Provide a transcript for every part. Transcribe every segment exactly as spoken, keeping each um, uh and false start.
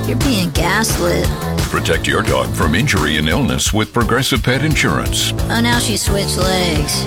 You're being gaslit. Protect your dog from injury and illness with Progressive Pet Insurance. Oh, now she switched legs.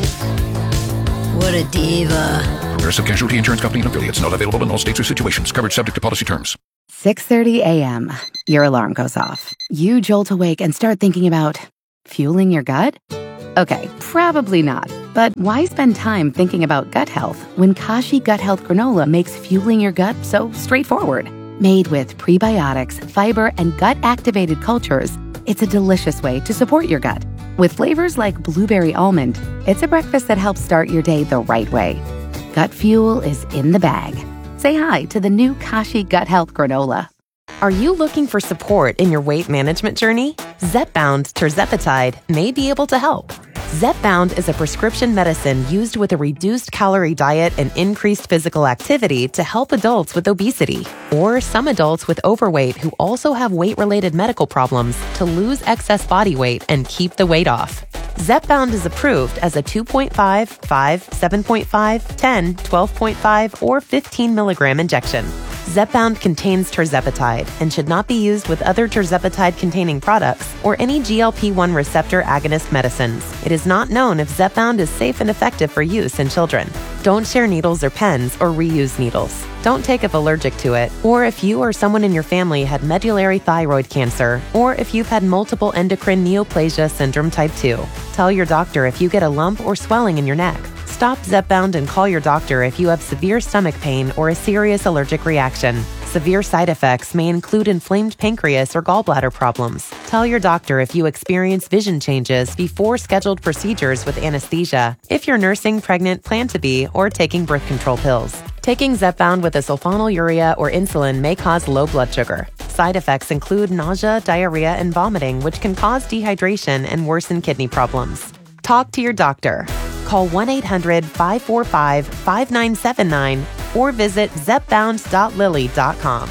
What a diva. Progressive Casualty Insurance Company and affiliates. Not available in all states or situations. Coverage subject to policy terms. six thirty a.m. Your alarm goes off. You jolt awake and start thinking about fueling your gut? Okay, probably not. But why spend time thinking about gut health when Kashi Gut Health Granola makes fueling your gut so straightforward? Made with prebiotics, fiber, and gut-activated cultures, it's a delicious way to support your gut. With flavors like blueberry almond, it's a breakfast that helps start your day the right way. Gut fuel is in the bag. Say hi to the new Kashi Gut Health Granola. Are you looking for support in your weight management journey? Zepbound Tirzepatide may be able to help. Zepbound is a prescription medicine used with a reduced calorie diet and increased physical activity to help adults with obesity or some adults with overweight who also have weight-related medical problems to lose excess body weight and keep the weight off. Zepbound is approved as a two point five, five, seven point five, ten, twelve point five, or fifteen milligram injection. Zepbound contains tirzepatide and should not be used with other tirzepatide-containing products or any G L P one receptor agonist medicines. It is not known if Zepbound is safe and effective for use in children. Don't share needles or pens or reuse needles. Don't take if allergic to it, or if you or someone in your family had medullary thyroid cancer, or if you've had multiple endocrine neoplasia syndrome type two. Tell your doctor if you get a lump or swelling in your neck. Stop Zepbound and call your doctor if you have severe stomach pain or a serious allergic reaction. Severe side effects may include inflamed pancreas or gallbladder problems. Tell your doctor if you experience vision changes before scheduled procedures with anesthesia, if you're nursing, pregnant, plan to be, or taking birth control pills. Taking Zepbound with a sulfonylurea or insulin may cause low blood sugar. Side effects include nausea, diarrhea, and vomiting, which can cause dehydration and worsen kidney problems. Talk to your doctor. Call one eight hundred, five four five, five nine seven nine or visit zepbound dot lilly dot com.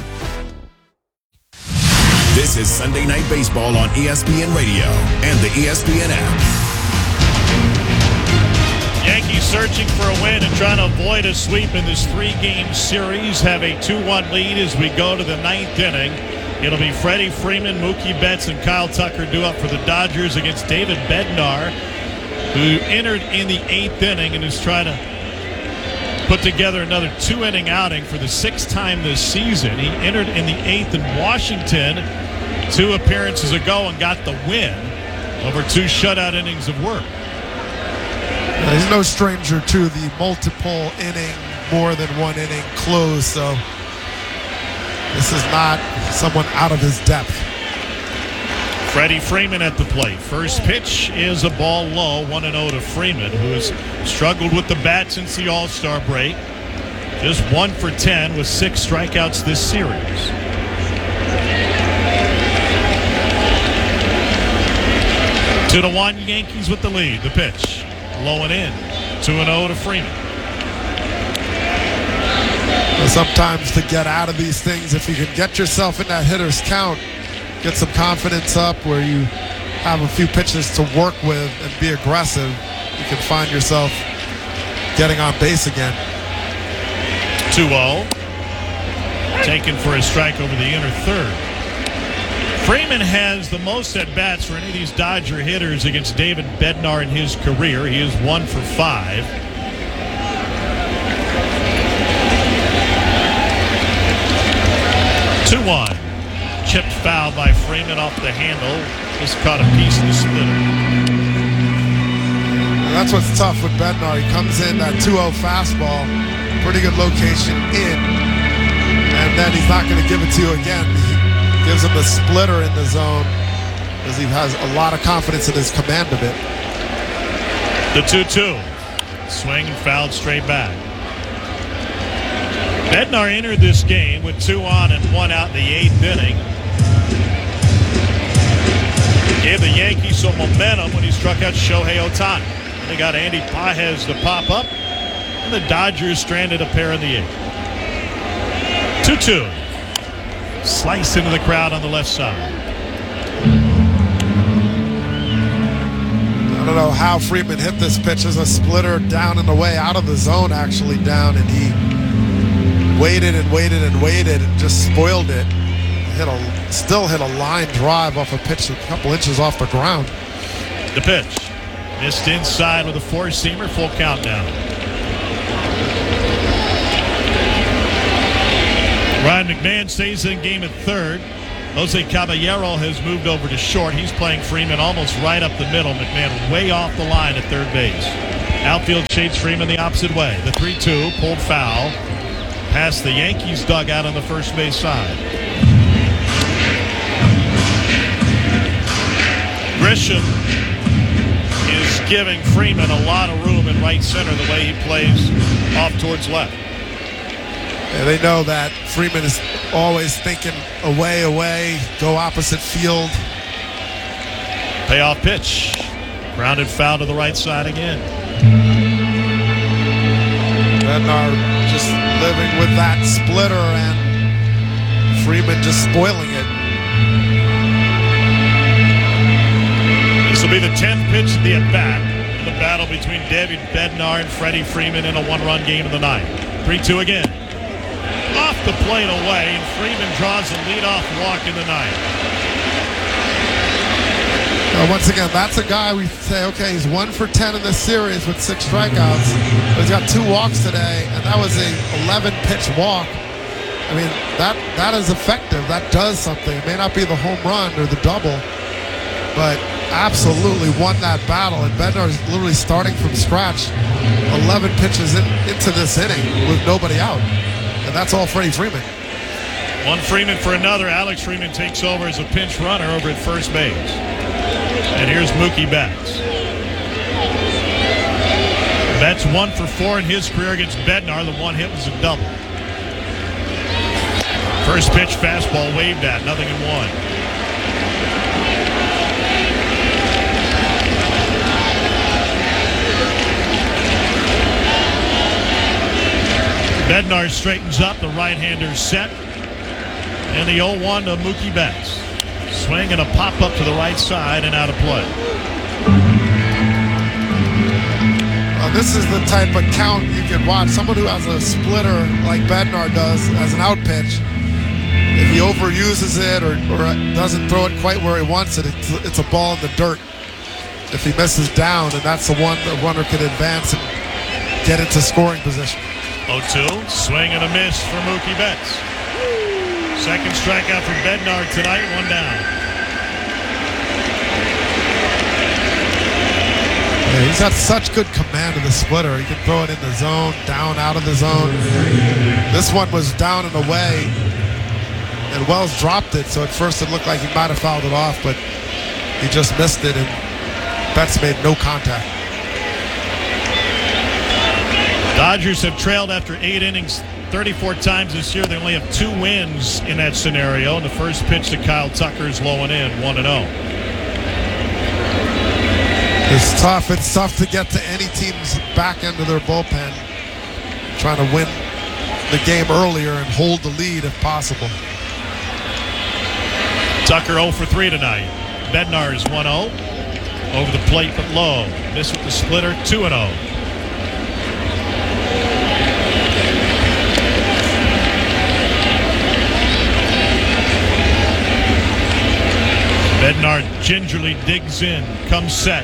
This is Sunday Night Baseball on E S P N Radio and the E S P N app. Yankees searching for a win and trying to avoid a sweep in this three-game series. Have a two one lead as we go to the ninth inning. It'll be Freddie Freeman, Mookie Betts, and Kyle Tucker due up for the Dodgers against David Bednar, who entered in the eighth inning and is trying to put together another two-inning outing for the sixth time this season. He entered in the eighth in Washington two appearances ago and got the win over two shutout innings of work. Now, he's no stranger to the multiple inning, more than one inning close, so this is not someone out of his depth. Freddie Freeman at the plate. First pitch is a ball low, one and oh to Freeman, who has struggled with the bat since the All-Star break. Just one for ten with six strikeouts this series. Two to one Yankees with the lead. The pitch, low and in. Two and oh to Freeman. Well, sometimes to get out of these things, if you can get yourself in that hitter's count, get some confidence up where you have a few pitches to work with and be aggressive, you can find yourself getting on base again. two oh. Taken for a strike over the inner third. Freeman has the most at-bats for any of these Dodger hitters against David Bednar in his career. He is one for five. two one. Chipped foul by Freeman off the handle. Just caught a piece of the splitter. And that's what's tough with Bednar. He comes in that two oh fastball, pretty good location in, and then he's not going to give it to you again. He gives him the splitter in the zone because he has a lot of confidence in his command of it. The two two. Swing and fouled straight back. Bednar entered this game with two on and one out in the eighth inning. Gave the Yankees some momentum when he struck out Shohei Ohtani. They got Andy Pages to pop up, and the Dodgers stranded a pair in the eighth. two two. Slice into the crowd on the left side. I don't know how Freeman hit this pitch as a splitter down and away, out of the zone actually down, and he waited and waited and waited and just spoiled it. hit a still hit a line drive off a pitch a couple inches off the ground. The pitch. Missed inside with a four-seamer, full count now. Ryan McMahon stays in game at third. Jose Caballero has moved over to short. He's playing Freeman almost right up the middle. McMahon way off the line at third base. Outfield shades Freeman the opposite way. The three two pulled foul past the Yankees dugout on the first base side. Grisham is giving Freeman a lot of room in right center the way he plays off towards left. Yeah, they know that Freeman is always thinking away, away, go opposite field. Payoff pitch. Grounded foul to the right side again. Bednar just living with that splitter and Freeman just spoiling it. This will be the tenth pitch of the at-bat. The battle between David Bednar and Freddie Freeman in a one-run game of the night. three two again. Off the plate away, and Freeman draws a leadoff walk in the ninth. Uh, once again, that's a guy we say, okay, he's one for ten in this series with six strikeouts. But he's got two walks today, and that was a eleven pitch walk. I mean, that that is effective. That does something. It may not be the home run or the double, but absolutely won that battle. And Bednar is literally starting from scratch, eleven pitches in, into this inning with nobody out. And that's all Freddie Freeman. One Freeman for another. Alex Freeman takes over as a pinch runner over at first base. And here's Mookie Betts. Betts one for four in his career against Bednar. The one hit was a double. First pitch fastball waved at, nothing in one. Bednar straightens up, the right-hander set. And the oh one to Mookie Betts. Swing and a pop-up to the right side and out of play. Well, this is the type of count you can watch. Someone who has a splitter like Bednar does as an out pitch, if he overuses it or, or doesn't throw it quite where he wants it, it's, it's a ball in the dirt. If he misses down, and that's the one the runner can advance and get into scoring position. oh two, swing and a miss for Mookie Betts. Second strikeout for Bednar tonight, one down. Yeah, he's got such good command of the splitter. He can throw it in the zone, down, out of the zone. This one was down and away, and Wells dropped it, so at first it looked like he might have fouled it off, but he just missed it, and Betts made no contact. Dodgers have trailed after eight innings thirty-four times this year. They only have two wins in that scenario. And the first pitch to Kyle Tucker is low and in, one and oh. It's tough. It's tough to get to any team's back end of their bullpen, trying to win the game earlier and hold the lead if possible. Tucker oh for three tonight. Bednar is one oh. Over the plate but low. Missed with the splitter, two and oh. Bednar gingerly digs in, comes set.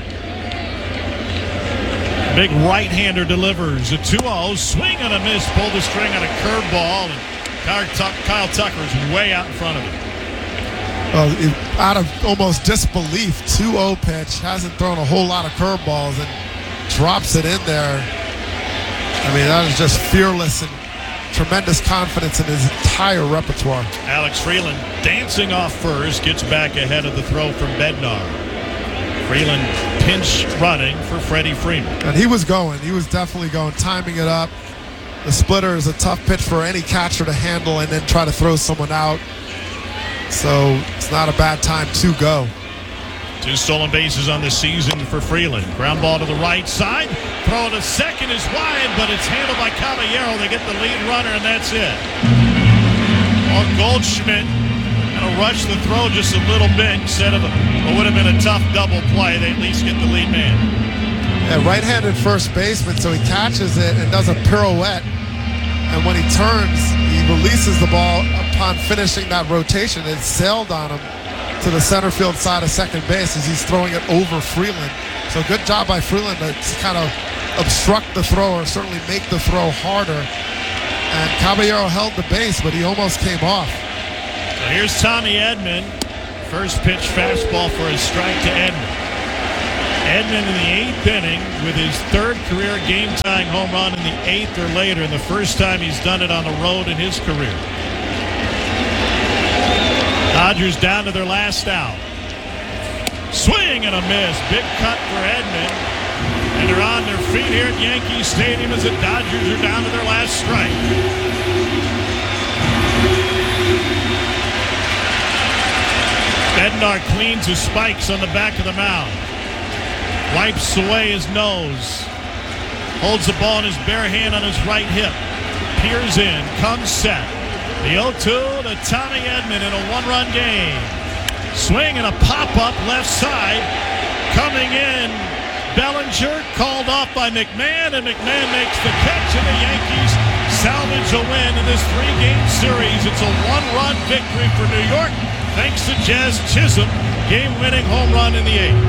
Big right-hander delivers a two oh, swing and a miss, pulled the string on a curveball, and Kyle Tucker is way out in front of it. Well, out of almost disbelief, two oh pitch, hasn't thrown a whole lot of curveballs and drops it in there. I mean, that is just fearless and tremendous confidence in his entire repertoire. Alex Freeland dancing off first, gets back ahead of the throw from Bednar. Freeland pinch running for Freddie Freeman. And he was going. He was definitely going, timing it up. The splitter is a tough pitch for any catcher to handle and then try to throw someone out. So it's not a bad time to go. Two stolen bases on the season for Freeland. Ground ball to the right side. Throw to second is wide, but it's handled by Caballero. They get the lead runner, and that's it. Well, Goldschmidt kind of rushed the throw just a little bit instead of a, what would have been a tough double play. They at least get the lead man. Yeah, right-handed first baseman, so he catches it and does a pirouette. And when he turns, he releases the ball up upon finishing that rotation, it sailed on him to the center field side of second base as he's throwing it over Freeland. So good job by Freeland to kind of obstruct the throw or certainly make the throw harder. And Caballero held the base, but he almost came off. So here's Tommy Edman. First pitch fastball for a strike to Edman. Edman in the eighth inning with his third career game-tying home run in the eighth or later, and the first time he's done it on the road in his career. Dodgers down to their last out. Swing and a miss. Big cut for Edman. And they're on their feet here at Yankee Stadium as the Dodgers are down to their last strike. Bednar cleans his spikes on the back of the mound. Wipes away his nose. Holds the ball in his bare hand on his right hip. Peers in. Comes set. The oh two to Tommy Edman in a one-run game. Swing and a pop-up left side. Coming in. Bellinger called off by McMahon, and McMahon makes the catch, and the Yankees salvage a win in this three-game series. It's a one-run victory for New York, thanks to Jazz Chisholm, game-winning home run in the eighth.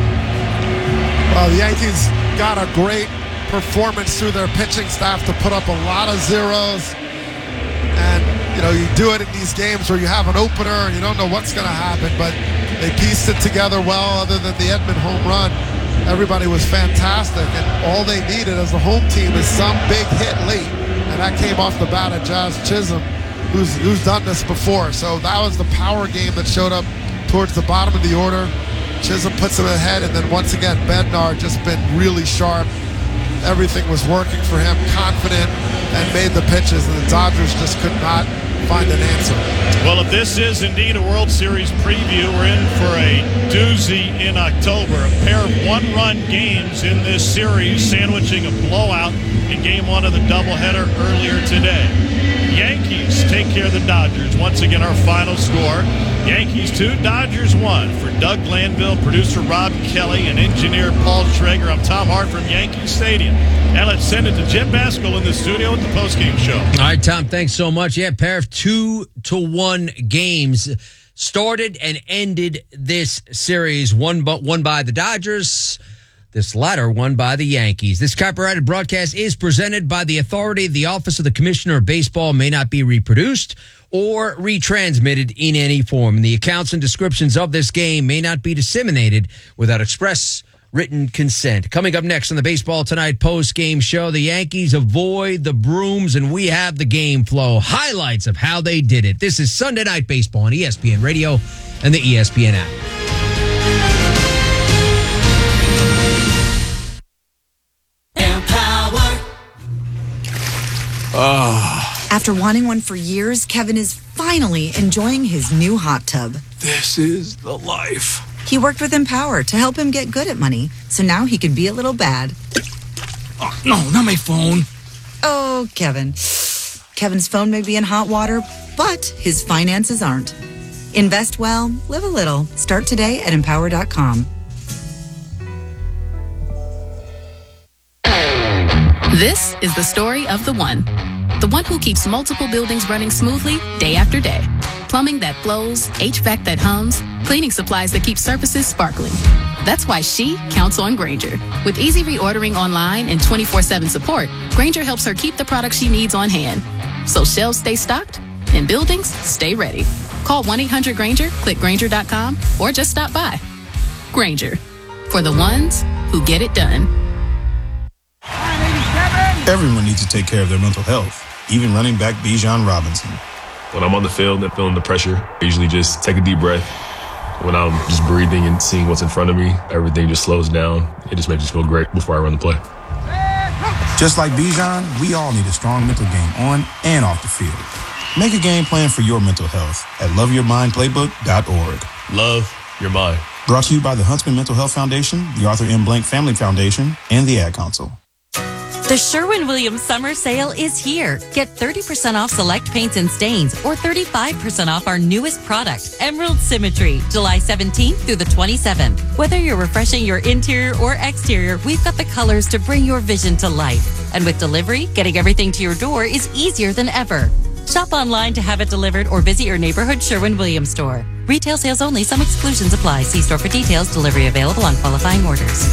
Well, the Yankees got a great performance through their pitching staff to put up a lot of zeros. And, you know, you do it in these games where you have an opener and you don't know what's going to happen, but they pieced it together well other than the Edman home run. Everybody was fantastic, and all they needed as a home team is some big hit late, and that came off the bat of Jazz Chisholm, who's, who's done this before. So that was the power game that showed up towards the bottom of the order. Chisholm puts him ahead, and then once again, Bednar just been really sharp. Everything was working for him, confident, and made the pitches, and the Dodgers just could not find an answer. Well, if this is indeed a World Series preview, we're in for a doozy in October. A pair of one-run games in this series, sandwiching a blowout in game one of the doubleheader earlier today. Yankees take care of the Dodgers. Once again, our final score. Yankees two, Dodgers one. For Doug Glanville, producer Rob Kelly, and engineer Paul Schrager, I'm Tom Hart from Yankee Stadium. And let's send it to Jim Baskel in the studio with the postgame show. All right, Tom, thanks so much. Yeah, pair of two to one games started and ended this series. One, but one by the Dodgers. This latter one by the Yankees. This copyrighted broadcast is presented by the authority. The Office of the Commissioner of Baseball may not be reproduced or retransmitted in any form. And the accounts and descriptions of this game may not be disseminated without express written consent. Coming up next on the Baseball Tonight post-game show, the Yankees avoid the brooms and we have the game flow. Highlights of how they did it. This is Sunday Night Baseball on E S P N Radio and the E S P N app. Oh. After wanting one for years, Kevin is finally enjoying his new hot tub. This is the life. He worked with Empower to help him get good at money, so now he can be a little bad. Oh, no, not my phone. Oh, Kevin. Kevin's phone may be in hot water, but his finances aren't. Invest well, live a little. Start today at empower dot com. This is the story of the one. The one who keeps multiple buildings running smoothly day after day. Plumbing that flows, H V A C that hums, cleaning supplies that keep surfaces sparkling. That's why she counts on Grainger. With easy reordering online and twenty-four seven support, Grainger helps her keep the products she needs on hand. So shelves stay stocked and buildings stay ready. Call one eight hundred Grainger, click Grainger dot com, or just stop by. Grainger, for the ones who get it done. Everyone needs to take care of their mental health, even running back Bijan Robinson. When I'm on the field and feeling the pressure, I usually just take a deep breath. When I'm just breathing and seeing what's in front of me, everything just slows down. It just makes me feel great before I run the play. Just like Bijan, we all need a strong mental game on and off the field. Make a game plan for your mental health at love your mind playbook dot org. Love your mind. Brought to you by the Huntsman Mental Health Foundation, the Arthur M. Blank Family Foundation, and the Ad Council. The Sherwin-Williams Summer Sale is here. Get thirty percent off select paints and stains or thirty-five percent off our newest product, Emerald Symmetry, July seventeenth through the twenty-seventh. Whether you're refreshing your interior or exterior, we've got the colors to bring your vision to life. And with delivery, getting everything to your door is easier than ever. Shop online to have it delivered or visit your neighborhood Sherwin-Williams store. Retail sales only. Some exclusions apply. See store for details. Delivery available on qualifying orders.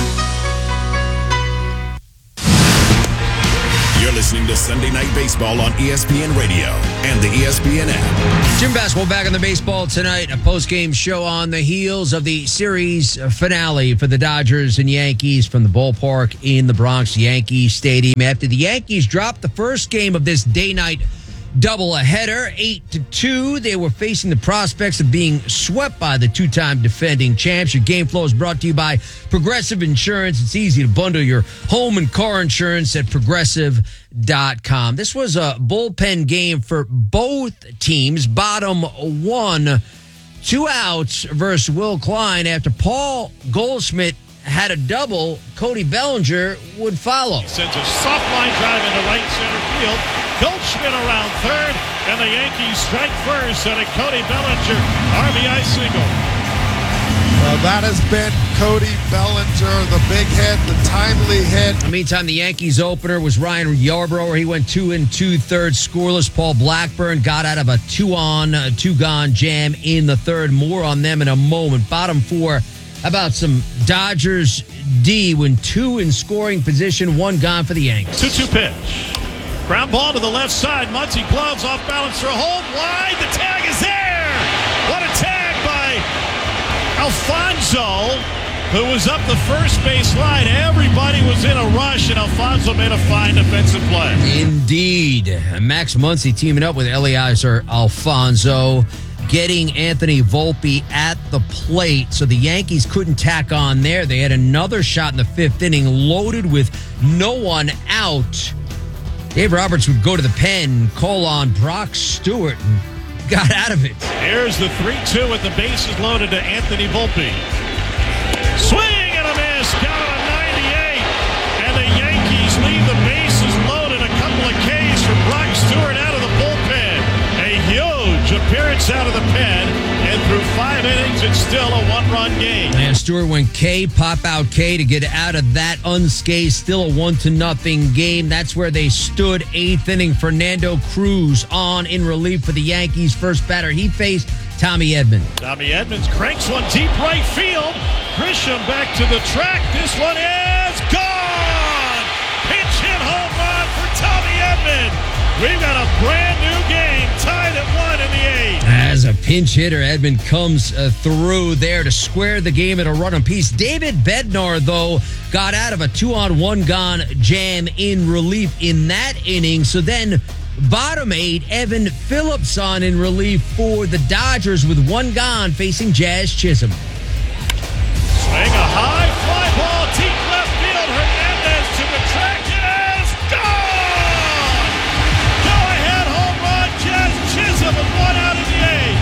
You're listening to Sunday Night Baseball on E S P N Radio and the E S P N app. Jim Basketball back on the baseball tonight. A post-game show on the heels of the series finale for the Dodgers and Yankees from the ballpark in the Bronx Yankee Stadium. After the Yankees dropped the first game of this day-night doubleheader, eight to two. They were facing the prospects of being swept by the two-time defending champs. Your game flow is brought to you by Progressive Insurance. It's easy to bundle your home and car insurance at progressive dot com. This was a bullpen game for both teams. Bottom one, two outs versus Will Klein. After Paul Goldschmidt had a double, Cody Bellinger would follow. He sends a soft line drive into right center field. Goldschmidt around third, and the Yankees strike first, and a Cody Bellinger R B I single. Well, that has been Cody Bellinger, the big hit, the timely hit. In the meantime, the Yankees opener was Ryan Yarbrough. He went two and two-thirds scoreless. Paul Blackburn got out of a two-on, two-gone jam in the third. More on them in a moment. Bottom four, about some Dodgers D when two in scoring position, one gone for the Yankees. two two pitch. Ground ball to the left side. Muncy gloves off balance for a hold. Wide. The tag is there. What a tag by Alfonso, who was up the first base line. Everybody was in a rush, and Alfonso made a fine defensive play. Indeed. Max Muncy teaming up with Eliezer Alfonso, getting Anthony Volpe at the plate, so the Yankees couldn't tack on there. They had another shot in the fifth inning, loaded with no one out. Dave Roberts would go to the pen, call on Brock Stewart, and got out of it. Here's the three two with the bases loaded to Anthony Volpe. Swing and a miss, got it a ninety-eight, and the Yankees leave the bases loaded. A couple of Ks for Brock Stewart out of the bullpen. A huge appearance out of the pen, and through five innings, it's still a one-run game. And Stewart went K, pop out K to get out of that unscathed. Still a one to nothing game. That's where they stood. Eighth inning, Fernando Cruz on in relief for the Yankees. First batter he faced, Tommy Edman. Tommy Edmonds cranks one deep right field. Grisham back to the track. This one is gone. Pinch hit home run for Tommy Edman. We've got a brand new game, tied at one in the eighth. As a pinch hitter, Edman comes uh, through there to square the game at a run apiece. David Bednar, though, got out of a two-on, one-gone jam in relief in that inning. So then, bottom eight, Evan Phillips on in relief for the Dodgers with one gone, facing Jazz Chisholm. Swing a high fly ball, deep left field. Hernandez to the track. It is gone! Go-ahead home run, Jazz Chisholm with one out in the eighth.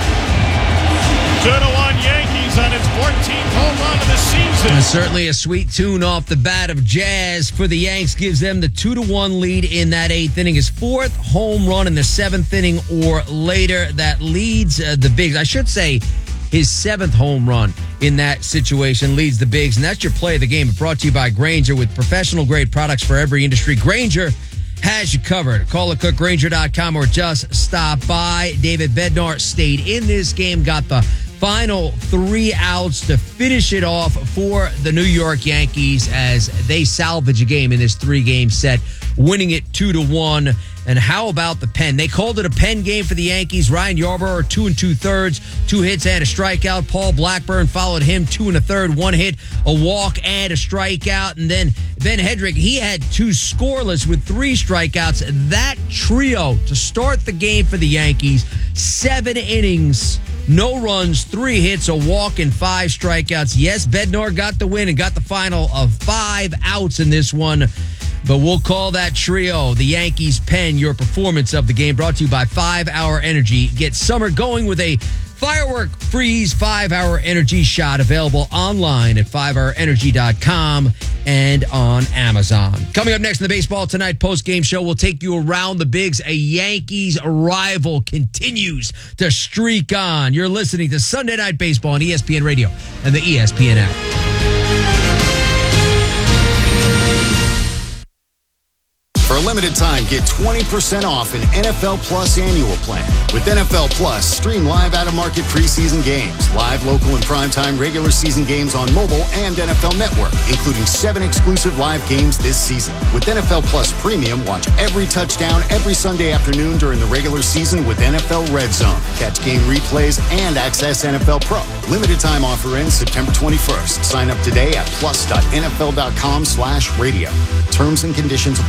two to one Yankees on its fourteenth home run of the season. And certainly a sweet tune off the bat of Jazz for the Yanks. Gives them the two to one lead in that eighth inning. His fourth home run in the seventh inning or later. That leads uh, the Bigs. I should say his seventh home run in that situation leads the Bigs. And that's your play of the game. Brought to you by Grainger, with professional-grade products for every industry. Grainger has you covered. Call or click Grainger dot com or just stop by. David Bednar stayed in this game, got the final three outs to finish it off for the New York Yankees as they salvage a game in this three-game set, winning it two to one. And how about the pen? They called it a pen game for the Yankees. Ryan Yarbrough, two and two-thirds, two hits and a strikeout. Paul Blackburn followed him, two and a third, one hit, a walk and a strikeout. And then Ben Hedrick, he had two scoreless with three strikeouts. That trio to start the game for the Yankees, seven innings, no runs, three hits, a walk, and five strikeouts. Yes, Bednar got the win and got the final of five outs in this one. But we'll call that trio the Yankees pen your performance of the game. Brought to you by five hour Energy. Get summer going with a firework freeze five hour Energy shot, available online at five hour energy dot com and on Amazon. Coming up next in the Baseball Tonight post-game show, we'll take you around the Bigs. A Yankees rival continues to streak on. You're listening to Sunday Night Baseball on E S P N Radio and the E S P N app. For a limited time, get twenty percent off an N F L Plus annual plan. With N F L Plus, stream live out-of-market preseason games, live local and primetime regular season games on mobile and N F L Network, including seven exclusive live games this season. With N F L Plus Premium, watch every touchdown every Sunday afternoon during the regular season with N F L Red Zone. Catch game replays and access N F L Pro. Limited time offer ends September twenty-first. Sign up today at plus dot N F L dot com slash radio. Terms and conditions apply.